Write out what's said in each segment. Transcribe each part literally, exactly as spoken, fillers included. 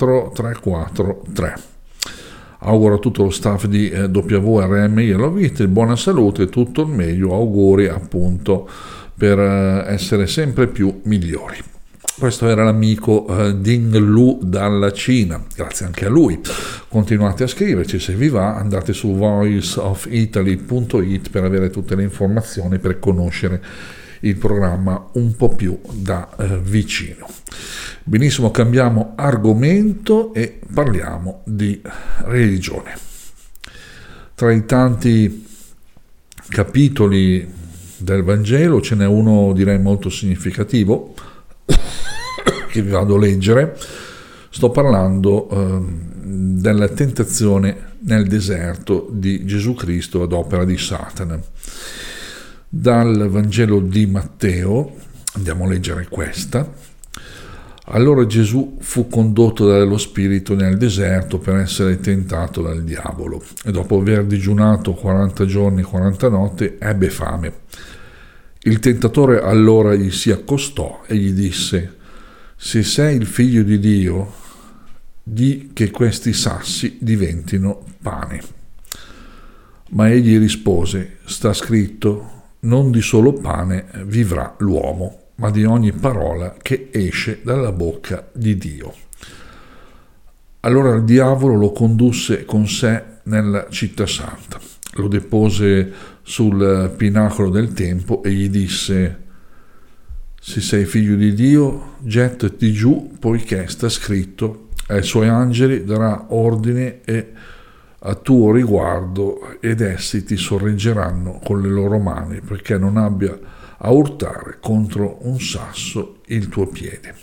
quattro tre quattro tre. Auguro a tutto lo staff di eh, W R M I e Love Italy buona salute e tutto il meglio, auguri appunto per eh, essere sempre più migliori. Questo era l'amico eh, Ding Lu dalla Cina, grazie anche a lui. Continuate a scriverci, se vi va andate su voice of italy punto it per avere tutte le informazioni, per conoscere il programma un po' più da eh, vicino. Benissimo, cambiamo argomento e parliamo di religione. Tra i tanti capitoli del Vangelo ce n'è uno, direi, molto significativo che vi vado a leggere. Sto parlando eh, della tentazione nel deserto di Gesù Cristo ad opera di Satana. Dal Vangelo di Matteo andiamo a leggere questa. Allora Gesù fu condotto dallo Spirito nel deserto per essere tentato dal diavolo, e dopo aver digiunato quaranta giorni e quaranta notti ebbe fame. Il tentatore allora gli si accostò e gli disse: se sei il figlio di Dio, di che questi sassi diventino pane. Ma egli rispose: sta scritto, non di solo pane vivrà l'uomo, ma di ogni parola che esce dalla bocca di Dio. Allora il diavolo lo condusse con sé nella città santa, lo depose sul pinacolo del tempio e gli disse: se sei figlio di Dio, gettati giù, poiché sta scritto, ai suoi angeli darà ordine e a tuo riguardo, ed essi ti sorreggeranno con le loro mani, perché non abbia a urtare contro un sasso il tuo piede.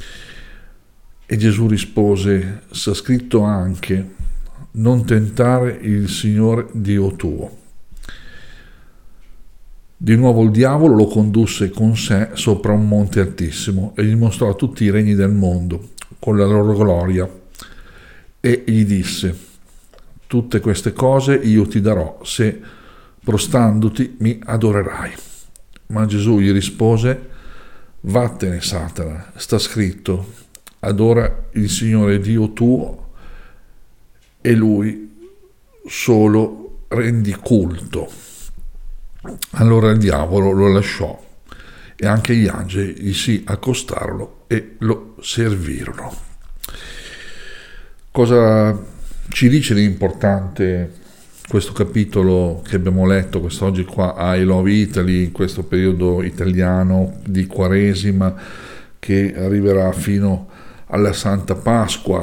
E Gesù rispose: sta scritto anche, non tentare il Signore Dio tuo. Di nuovo il diavolo lo condusse con sé sopra un monte altissimo e gli mostrò tutti i regni del mondo con la loro gloria, e gli disse: tutte queste cose io ti darò se prostandoti mi adorerai. Ma Gesù gli rispose: vattene Satana, sta scritto, adora il Signore Dio tuo e lui solo rendi culto. Allora il diavolo lo lasciò e anche gli angeli gli si accostarono e lo servirono. Cosa ci dice di importante questo capitolo che abbiamo letto quest'oggi qua a I Love Italy, in questo periodo italiano di Quaresima che arriverà fino alla Santa Pasqua?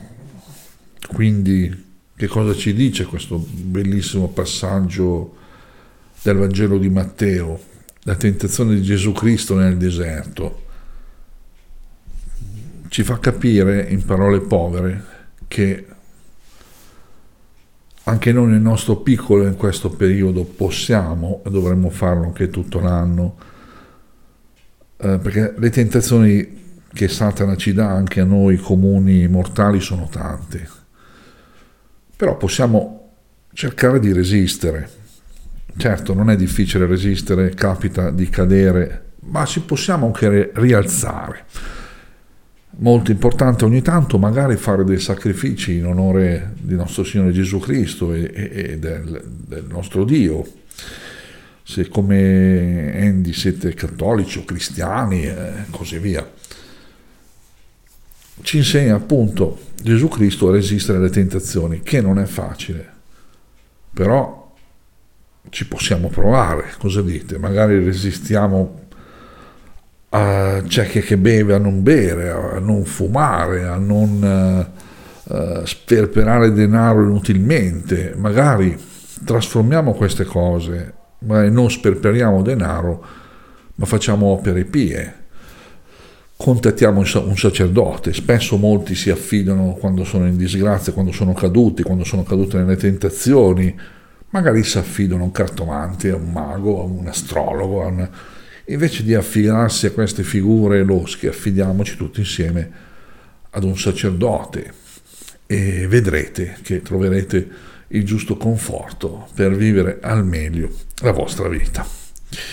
Quindi che cosa ci dice questo bellissimo passaggio del Vangelo di Matteo, la tentazione di Gesù Cristo nel deserto? Ci fa capire, in parole povere, che anche noi nel nostro piccolo in questo periodo possiamo e dovremmo farlo anche tutto l'anno, eh, perché le tentazioni che Satana ci dà anche a noi comuni mortali sono tante, però possiamo cercare di resistere. Certo, non è difficile resistere, capita di cadere, ma ci possiamo anche rialzare. Molto importante ogni tanto magari fare dei sacrifici in onore di nostro Signore Gesù Cristo e, e del, del nostro Dio. Se come Andy siete cattolici o cristiani e così via. Ci insegna appunto Gesù Cristo a resistere alle tentazioni, che non è facile, però ci possiamo provare. Cosa dite? Magari resistiamo a c'è chi che beve a non bere, a non fumare, a non uh, sperperare denaro inutilmente. Magari trasformiamo queste cose, ma non sperperiamo denaro, ma facciamo opere pie. Contattiamo un sacerdote. Spesso molti si affidano quando sono in disgrazia, quando sono caduti, quando sono caduti nelle tentazioni. Magari si affidano a un cartomante, a un mago, a un astrologo, a un... invece di affidarsi a queste figure losche, affidiamoci tutti insieme ad un sacerdote e vedrete che troverete il giusto conforto per vivere al meglio la vostra vita.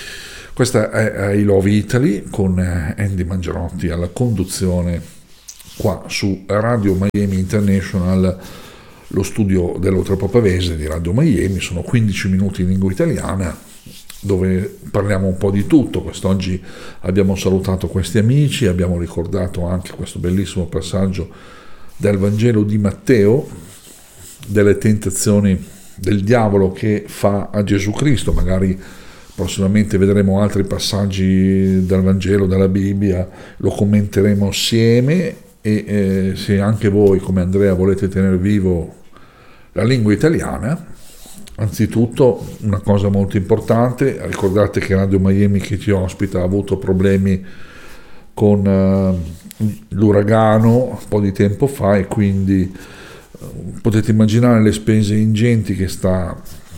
Questa è I Love Italy con Andy Mangiarotti alla conduzione qua su Radio Miami International, lo studio dell'Oltrepò Pavese di Radio Miami. Sono quindici minuti in lingua italiana dove parliamo un po' di tutto. Quest'oggi abbiamo salutato questi amici, abbiamo ricordato anche questo bellissimo passaggio del Vangelo di Matteo, delle tentazioni del diavolo che fa a Gesù Cristo. Magari prossimamente vedremo altri passaggi del Vangelo, della Bibbia, lo commenteremo assieme, e eh, se anche voi come Andrea volete tenere vivo la lingua italiana, anzitutto una cosa molto importante: ricordate che Radio Miami che ci ospita ha avuto problemi con uh, l'uragano un po' di tempo fa, e quindi uh, potete immaginare le spese ingenti che sta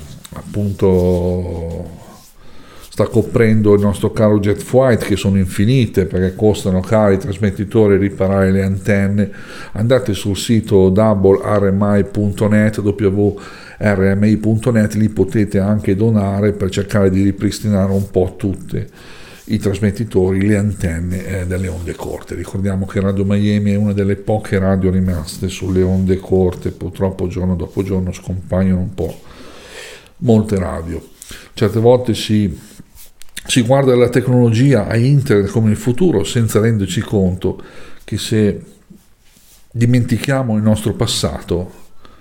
appunto sta coprendo il nostro caro Jet Flight, che sono infinite perché costano cari i trasmettitori, riparare le antenne. Andate sul sito double r m i punto net, w w w punto r m i punto net, lì potete anche donare per cercare di ripristinare un po' tutti i trasmettitori, le antenne eh, delle onde corte. Ricordiamo che Radio Miami è una delle poche radio rimaste sulle onde corte, purtroppo giorno dopo giorno scompaiono un po' molte radio. Certe volte si Si guarda la tecnologia a internet come il futuro senza renderci conto che se dimentichiamo il nostro passato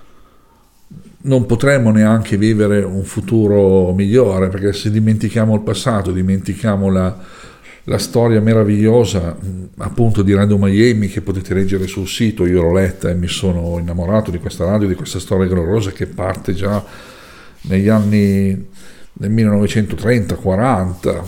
non potremo neanche vivere un futuro migliore, perché se dimentichiamo il passato, dimentichiamo la, la storia meravigliosa appunto di Radio Miami, che potete leggere sul sito. Io l'ho letta e mi sono innamorato di questa radio, di questa storia gloriosa che parte già negli anni nel millenovecentotrenta quaranta,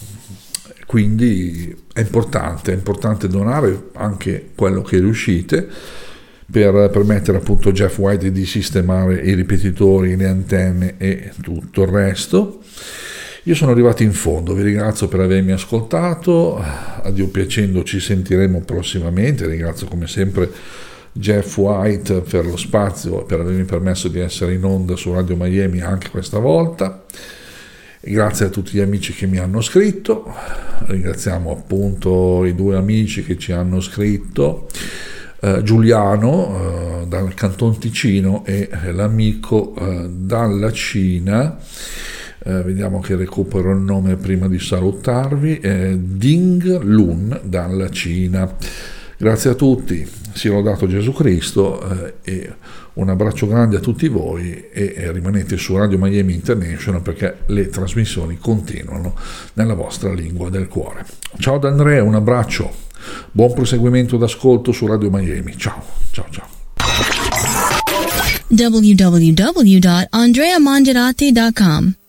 quindi è importante, è importante donare anche quello che riuscite per permettere appunto a Jeff White di sistemare i ripetitori, le antenne e tutto il resto. Io sono arrivato in fondo, vi ringrazio per avermi ascoltato, a Dio piacendo ci sentiremo prossimamente. Ringrazio come sempre Jeff White per lo spazio, per avermi permesso di essere in onda su Radio Miami anche questa volta. E grazie a tutti gli amici che mi hanno scritto. Ringraziamo appunto i due amici che ci hanno scritto, eh, Giuliano eh, dal Canton Ticino e l'amico eh, dalla Cina. Eh, vediamo che recupero il nome prima di salutarvi. eh, Ding Lun dalla Cina. Grazie a tutti, sia lodato Gesù Cristo, eh, e un abbraccio grande a tutti voi, e, e rimanete su Radio Miami International perché le trasmissioni continuano nella vostra lingua del cuore. Ciao da Andrea, un abbraccio, buon proseguimento d'ascolto su Radio Miami. Ciao, ciao, ciao. w w w punto andrea mangiarati punto com